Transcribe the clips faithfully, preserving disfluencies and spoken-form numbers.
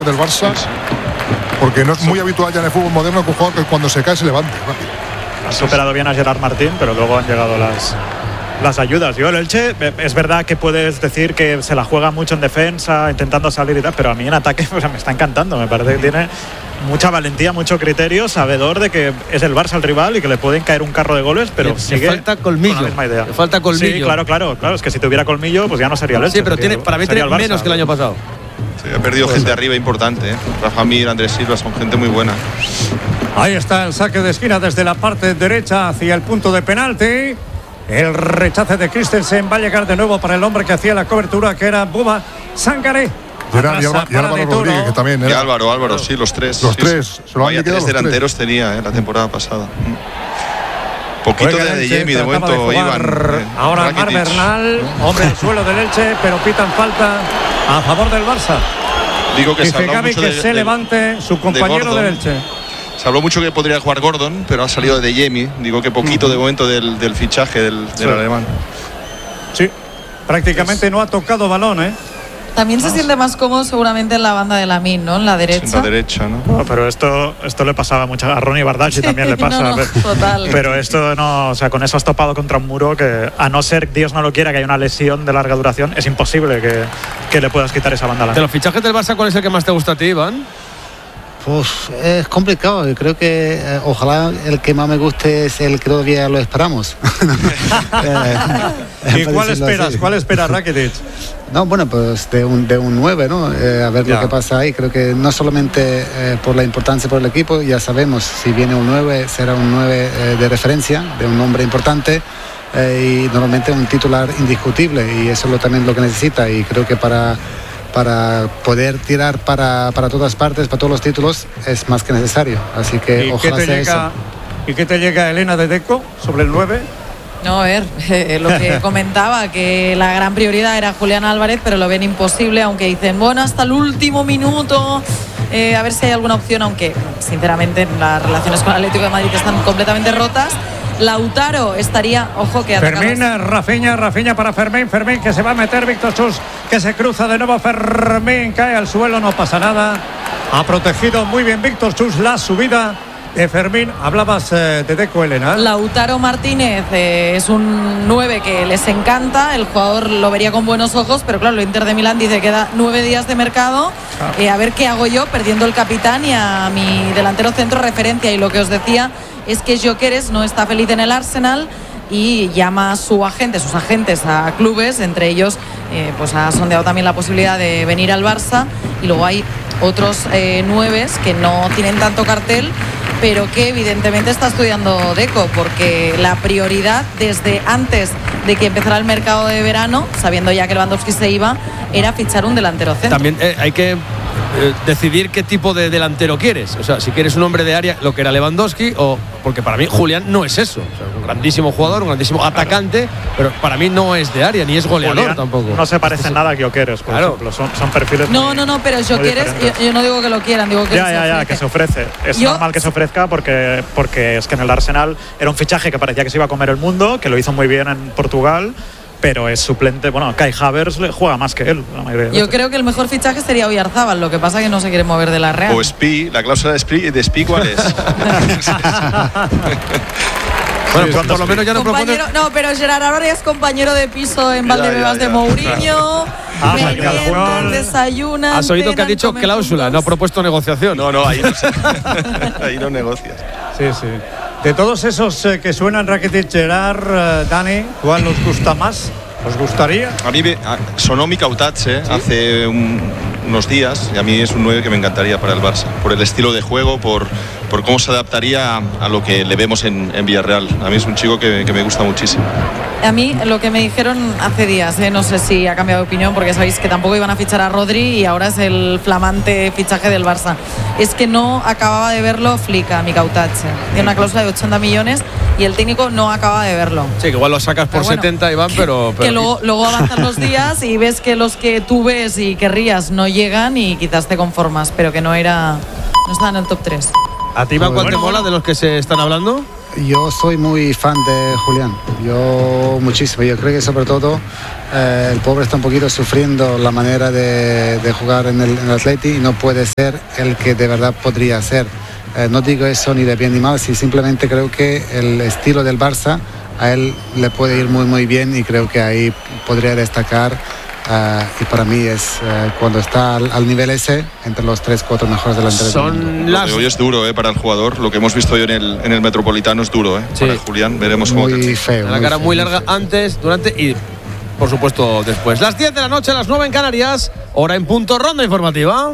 del Barça, sí, sí. Porque no es muy habitual ya en el fútbol moderno que un jugador que cuando se cae se levante rápido. Han superado bien a Gerard Martín, pero luego han llegado las, las ayudas. Yo el Elche, es verdad que puedes decir que se la juega mucho en defensa, intentando salir y tal, pero a mí en ataque, o sea, me está encantando. Me parece que tiene mucha valentía, mucho criterio, sabedor de que es el Barça el rival y que le pueden caer un carro de goles, pero le, sigue le falta colmillo, con la misma idea. Le falta colmillo. Sí, claro, claro, claro. Es que si tuviera colmillo, pues ya no sería el Elche. Sí, pero sería, tiene, para mí tiene menos que el año pasado. Sí, ha perdido pues gente arriba importante, ¿eh? Rafa Mir, Andrés Silva, son gente muy buena. Ahí está el saque de esquina desde la parte derecha hacia el punto de penalti. El rechace de Christensen va a llegar de nuevo para el hombre que hacía la cobertura, que era Bouba Sangaré. Y, era, y, Álvaro, y Álvaro Rodríguez, que también era. Y Álvaro, Álvaro, sí, los tres. Los sí, tres. Se lo Vaya tres delanteros tres. tenía eh, la temporada pasada. Poquito Juega de, de Elche, Jamie, de momento, de Iván. Eh, ahora Mar Bernal, hombre al suelo del Elche, pero pitan falta a favor del Barça. Digo que Dice se Gaby mucho que de, se de, levante su compañero del Elche. Se habló mucho que podría jugar Gordon, pero ha salido de Jamie. Digo que poquito de momento del, del fichaje del, del sí. alemán. Sí, prácticamente es. no ha tocado balón, ¿eh? También se siente más cómodo seguramente en la banda de Lamine, ¿no? En la derecha. En la derecha, ¿no? No, pero esto, esto le pasaba mucho a Ronnie Bardacci, sí, también le pasa. No, no, total. Pero esto no, o sea, con eso has topado contra un muro que, a no ser Dios no lo quiera, que hay una lesión de larga duración, es imposible que, que le puedas quitar esa banda. De los fichajes del Barça, ¿cuál es el que más te gusta a ti, Iván? Pues es complicado. Yo creo que eh, ojalá el que más me guste es el que todavía lo esperamos. ¿Y cuál esperas? Así. ¿Cuál esperas, Rakitic? No, bueno, pues de un, de un nueve, ¿no? Eh, a ver ya. lo que pasa ahí. Creo que no solamente eh, por la importancia por el equipo, ya sabemos, si viene un nueve, será un nueve eh, de referencia, de un hombre importante. Eh, y normalmente un titular indiscutible, y eso es lo, también lo que necesita. Y creo que para para poder tirar para, para todas partes, para todos los títulos, es más que necesario. Así que ojalá sea llega, eso. ¿Y qué te llega, Elena, de Deco sobre el nueve? No, a ver, eh, lo que comentaba, que la gran prioridad era Julián Álvarez, pero lo ven imposible, aunque dicen, bueno, hasta el último minuto, eh, a ver si hay alguna opción, aunque sinceramente las relaciones con el Atlético de Madrid están completamente rotas. Lautaro estaría, ojo que Fermín, Rafinha, Rafinha para Fermín, Fermín que se va a meter, Víctor Chus que se cruza de nuevo, Fermín cae al suelo, no pasa nada, ha protegido muy bien Víctor Chus la subida de Fermín. Hablabas eh, de Deco, Elena. Lautaro Martínez eh, es un nueve que les encanta, el jugador lo vería con buenos ojos, pero claro, el Inter de Milán dice que queda nueve días de mercado, claro. eh, a ver qué hago yo perdiendo el capitán y a mi delantero centro referencia, y lo que os decía es que Gyökeres no está feliz en el Arsenal y llama a su agente, sus agentes a clubes, entre ellos eh, pues ha sondeado también la posibilidad de venir al Barça, y luego hay otros eh, nueves que no tienen tanto cartel, pero que evidentemente está estudiando Deco, porque la prioridad desde antes de que empezara el mercado de verano, sabiendo ya que Lewandowski se iba, era fichar un delantero centro. También eh, hay que eh, decidir qué tipo de delantero quieres. O sea, si quieres un hombre de área, lo que era Lewandowski, o porque para mí Julián no es eso. O sea, un grandísimo jugador, un grandísimo atacante, claro. pero para mí no es de área, ni es goleador Julián tampoco. No se parece nada a Gyökeres, por claro. ejemplo. Son, son perfiles No, muy, no, no, pero Gyökeres, yo, yo no digo que lo quieran, digo que ya, se ya, ofrece. ya, que se ofrece. Es yo, normal que se ofrezca porque, porque es que en el Arsenal era un fichaje que parecía que se iba a comer el mundo, que lo hizo muy bien en Portugal, pero es suplente. Bueno, Kai Havertz le juega más que él. La mayoría de yo creo que el mejor fichaje sería Oyarzábal, lo que pasa es que no se quiere mover de la Real. O Spi, la cláusula de Spi, de Spi ¿cuál es? Bueno, pues por lo menos ya no propone. No, pero Gerard ahora es compañero de piso en Valdebebas de Mourinho. Ah, Meriendas, desayunan. Has oído que ha dicho cláusula, juntos. no ha propuesto negociación. No, no, ahí no, se, ahí no negocias. Sí, sí. De todos esos eh, que suenan, Rakitic, Gerard, eh, Dani, ¿cuál os gusta más? ¿Os gustaría? A mí me, a, sonó Mikau Tatze ¿sí? hace un, unos días, y a mí es un nueve que me encantaría para el Barça, por el estilo de juego, por, por cómo se adaptaría a, a lo que le vemos en, en Villarreal. A mí es un chico que, que me gusta muchísimo. A mí lo que me dijeron hace días, ¿eh? no sé si ha cambiado de opinión, porque sabéis que tampoco iban a fichar a Rodri y ahora es el flamante fichaje del Barça, es que no acababa de verlo Flick a Mikau Tatze. Tiene una cláusula de ochenta millones y el técnico no acaba de verlo. Sí, que igual lo sacas por bueno, setenta, Iván, pero... pero que luego, luego avanzan los días y ves que los que tú ves y querrías no llegan y quizás te conformas, pero que no era... no estaba en el top tres. ¿A ti, Iván, cuál te mola de los que se están hablando? yo soy muy fan de Julián, yo muchísimo, yo creo que sobre todo eh, el pobre está un poquito sufriendo la manera de, de jugar en el, en el Atleti y no puede ser el que de verdad podría ser. Eh, no digo eso ni de bien ni mal, si simplemente creo que el estilo del Barça a él le puede ir muy muy bien y creo que ahí podría destacar. Uh, y para mí es uh, cuando está al, al nivel ese, entre los tres, cuatro mejores delanteros del mundo. Las... Lo de hoy es duro eh, para el jugador. Lo que hemos visto hoy en el, en el Metropolitano es duro. Eh. Sí. Para Julián, veremos cómo muy feo. La cara feo, muy larga antes, durante y, por supuesto, después. Las diez de la noche, las nueve en Canarias. Hora en punto, ronda informativa.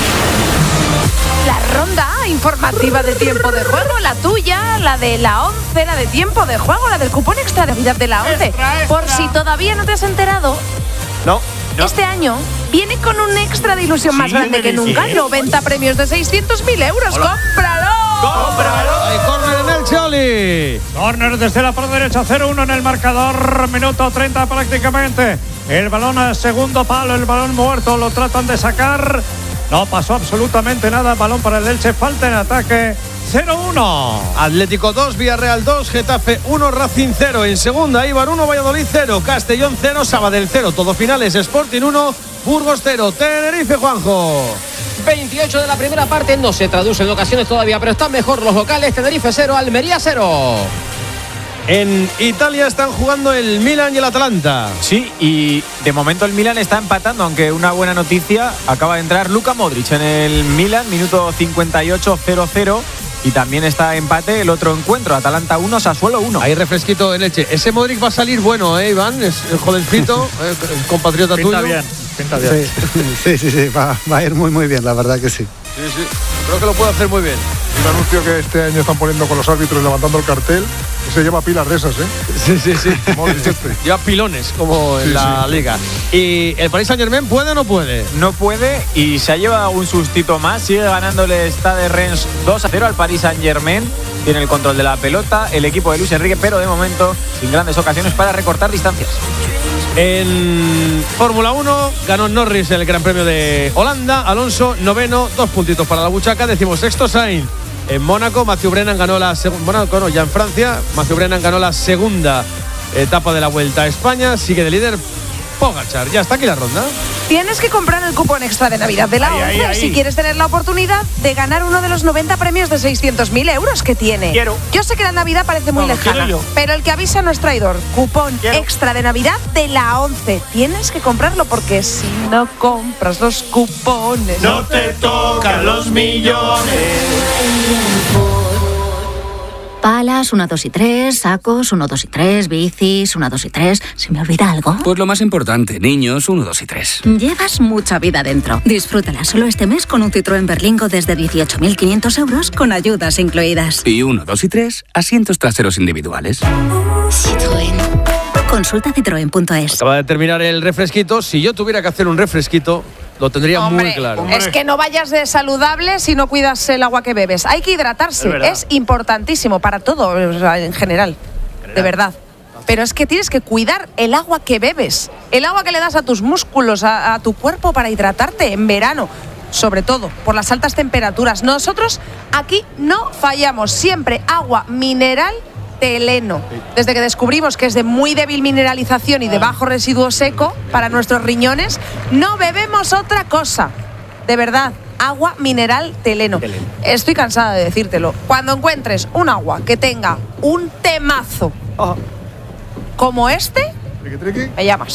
La ronda informativa de tiempo de juego, la tuya, la de la once, la de tiempo de juego, la del cupón extra de Navidad de la once. Extra, extra. Por si todavía no te has enterado. No, no. Este año viene con un extra de ilusión sí, más grande que nunca. noventa premios de seiscientos mil euros. Hola. ¡Cómpralo! ¡Cómpralo! Hay córner en el Choli. Córner desde la parte derecha, cero uno en el marcador. Minuto treinta prácticamente. El balón al segundo palo, el balón muerto. Lo tratan de sacar. No pasó absolutamente nada. Balón para el Elche. Falta en ataque. cero uno. Atlético dos, Villarreal dos, Getafe uno, Racing cero. En segunda, Eibar uno, Valladolid cero, Castellón cero, Sabadell cero. Todo finales, Sporting uno, Burgos cero. Tenerife, Juanjo. veintiocho de la primera parte, no se traduce en ocasiones todavía, pero están mejor los locales. Tenerife cero, Almería cero. En Italia están jugando el Milan y el Atalanta. Sí, y de momento el Milan está empatando, aunque una buena noticia, acaba de entrar Luka Modric en el Milan, minuto cincuenta y ocho, cero cero. Y también está empate el otro encuentro, Atalanta uno, Sassuolo uno. Ahí refresquito en Elche. Ese Modric va a salir bueno, ¿eh, Iván? Es el jovencito, eh, el compatriota pinta tuyo. Bien, pinta bien. Sí, sí, sí, va, va a ir muy, muy bien, la verdad que sí. Sí, sí, creo que lo puede hacer muy bien. Un anuncio que este año están poniendo con los árbitros levantando el cartel, que se lleva pilas de esas, ¿eh? Sí, sí, sí. Este. Lleva pilones, como en sí, la sí. Liga. ¿Y el Paris Saint-Germain puede o no puede? No puede y se ha llevado un sustito más. Sigue ganando el Stade Reims dos a cero al Paris Saint-Germain. Tiene el control de la pelota el equipo de Luis Enrique, pero de momento sin grandes ocasiones para recortar distancias. En Fórmula uno ganó Norris el Gran Premio de Holanda. Alonso noveno, dos puntitos para la buchaca. Decimosexto Sainz. En Mónaco, Matthew Brennan ganó la segunda. Mónaco no, ya en Francia. Matthew Brennan ganó la segunda etapa de la Vuelta a España. Sigue de líder Pogačar. Ya está aquí la ronda. Tienes que comprar el cupón extra de Navidad de la once ahí, ahí, ahí. si quieres tener la oportunidad de ganar uno de los noventa premios de seiscientos mil euros que tiene. Quiero. Yo sé que la Navidad parece muy no, lejana, pero el que avisa no es traidor. Cupón quiero. extra de Navidad de la once. Tienes que comprarlo porque si no compras los cupones no te tocan los millones. Palas, uno, dos y tres, sacos, uno, dos y tres, bicis, uno, dos y tres. ¿Se me olvida algo? Pues lo más importante, niños, uno, dos y tres. Llevas mucha vida dentro. Disfrútala solo este mes con un Citroën Berlingo desde dieciocho mil quinientos euros con ayudas incluidas. Y uno, dos y tres, asientos traseros individuales. Citroën. Consulta citroen punto es. Acaba de terminar el refresquito. Si yo tuviera que hacer un refresquito, lo tendría Hombre, muy claro. Es que no vayas de saludable si no cuidas el agua que bebes. Hay que hidratarse. Es, es importantísimo para todo, o sea, en general, general. De verdad. Pero es que tienes que cuidar el agua que bebes. El agua que le das a tus músculos, a, a tu cuerpo para hidratarte en verano. Sobre todo por las altas temperaturas. Nosotros aquí no fallamos. Siempre agua mineral Teleno. Desde que descubrimos que es de muy débil mineralización y de bajo residuo seco para nuestros riñones, no bebemos otra cosa. De verdad, agua mineral Teleno. Estoy cansada de decírtelo. Cuando encuentres un agua que tenga un temazo oh. como este, ¿Triqui, triqui? me llamas.